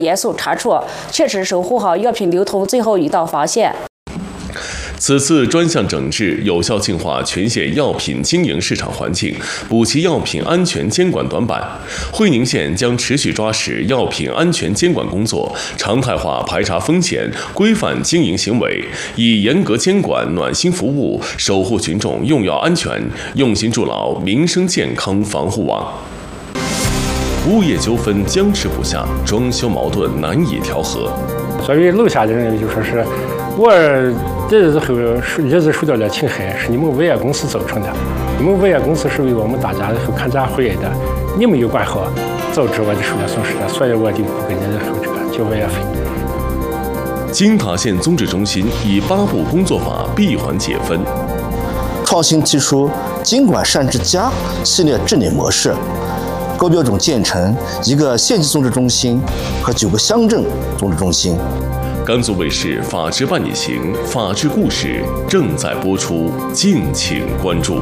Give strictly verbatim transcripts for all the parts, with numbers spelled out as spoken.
严肃查处，确实守护好药品流通最后一道防线。 此次专项整治有效净化全县药品经营市场环境，补齐药品安全监管短板。会宁县将持续抓实药品安全监管工作，常态化排查风险，规范经营行为，以严格监管暖心服务，守护群众用药安全，用心筑牢民生健康防护网。物业纠纷僵持不下，装修矛盾难以调和。 作为楼下的人就说是，我这日后日子受到了侵害，是你们物业公司造成的。你们物业公司是为我们大家日后看家护业的，你没有管好，导致我就受了损失了，所以我就不跟你日后这个交物业费。 金塔县综治中心以八步工作法闭环解分， 创新提出经管善治家系列治理模式。高标准建成一个县级综治中心和九个乡镇综治中心。 甘肃卫视《法治伴你行》法治故事正在播出，敬请关注。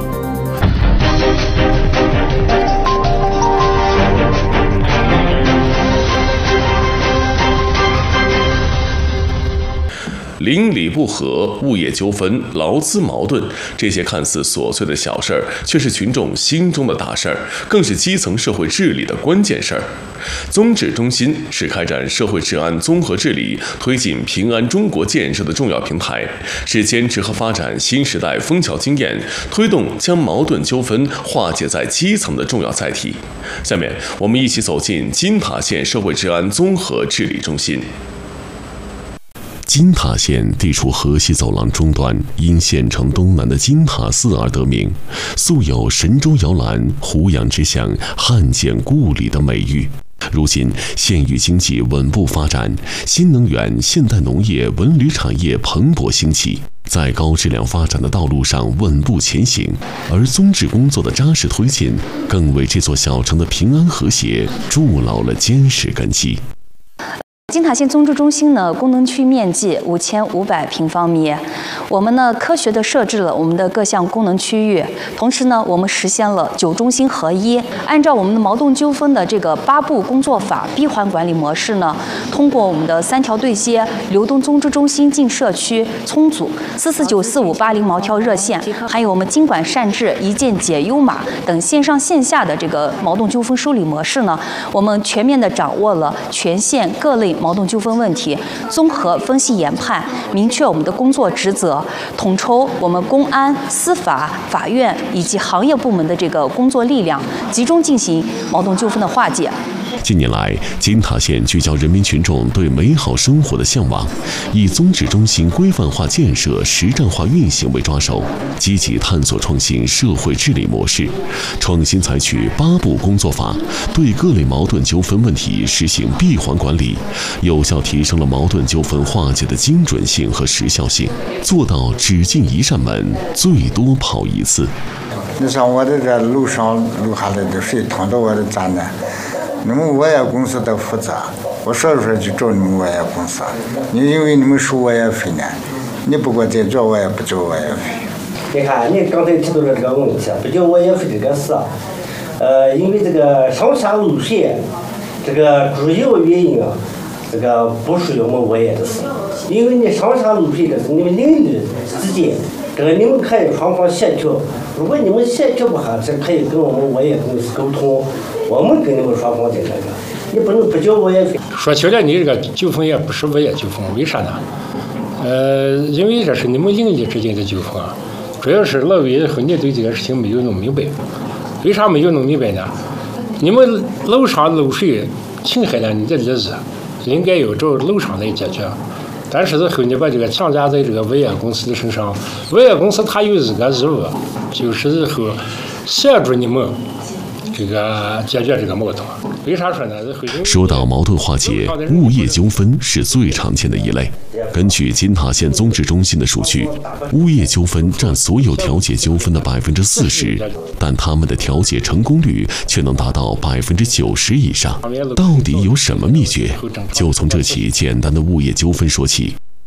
邻里不和、物业纠纷、劳资矛盾，这些看似琐碎的小事儿，却是群众心中的大事儿，更是基层社会治理的关键事儿。综治中心是开展社会治安综合治理、推进平安中国建设的重要平台，是坚持和发展新时代枫桥经验，推动将矛盾纠纷化解在基层的重要载体。下面，我们一起走进金塔县社会治安综合治理中心。金塔县地处河西走廊中端，因县城东南的金塔寺而得名，素有神州摇篮、胡杨之乡、汉建故里的美誉。如今，县域经济稳步发展，新能源、现代农业、文旅产业蓬勃兴起，在高质量发展的道路上稳步前行。而综治工作的扎实推进，更为这座小城的平安和谐筑牢了坚实根基。 金塔县综治中心呢，功能区面积五千五百平方米。我们呢，科学的设置了我们的各项功能区域，同时呢，我们实现了九中心合一。按照我们的矛盾纠纷的这个八步工作法闭环管理模式呢，通过我们的三条对接、流动综治中心进社区、聪组、四四九四五八零毛条热线，还有我们经管善治一键解忧码等线上线下的这个矛盾纠纷梳理模式呢，我们全面的掌握了全县各类矛盾纠纷问题，综合分析研判，明确我们的工作职责，统筹我们公安、司法、法院以及行业部门的这个工作力量，集中进行矛盾纠纷的化解。 近年来，金塔县聚焦人民群众对美好生活的向往，以综治中心规范化建设、实战化运行为抓手，积极探索创新社会治理模式，创新采取八步工作法，对各类矛盾纠纷问题实行闭环管理，有效提升了矛盾纠纷化解的精准性和时效性，做到只进一扇门，最多跑一次。 你像我这个楼上楼下来的水淌到我的站呢，你们物业公司的负责，我说着说就找你们物业公司，你因为你们收物业费呢，你不给我再交我也不交物业费。 你看，你刚才提到了这个问题，不交物业费这个事，呃，因为这个上下漏水，这个主要原因啊，这个不属于我们物业的事，因为你上下漏水的是你们邻居之间，这个你们可以双方协调，如果你们协调不下，是可以跟我们物业公司沟通。我们跟你们双方的这个，你不能不交物业费。 说起来，你这个纠纷也不是物业纠纷，为啥呢？呃，因为这是你们邻里之间的纠纷，主要是老业后你对这个事情没有弄明白。为啥没有弄明白呢？你们楼上漏水侵害了你的日子，应该要找楼上来解决。但是后你把这个强加在这个物业公司的身上，物业公司它有这个义务，就是日后协助你们这个解决这个矛盾。为啥说呢？ 说到矛盾化解，物业纠纷是最常见的一类。根据金塔县综治中心的数据，物业纠纷占所有调解纠纷的百分之四十，但他们的调解成功率却能达到百分之九十以上。到底有什么秘诀？就从这起简单的物业纠纷说起。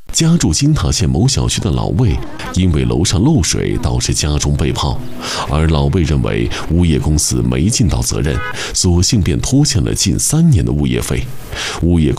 家住金塔县某小区的老魏，因为楼上漏水导致家中被泡，而老魏认为物业公司没尽到责任，索性便拖欠了近三年的物业费。物业